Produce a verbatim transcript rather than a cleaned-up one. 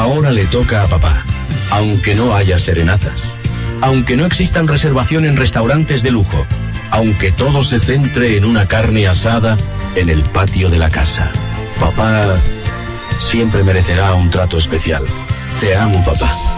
Ahora le toca a papá, aunque no haya serenatas, aunque no existan reservación en restaurantes de lujo, aunque todo se centre en una carne asada en el patio de la casa. Papá siempre merecerá un trato especial. Te amo, papá.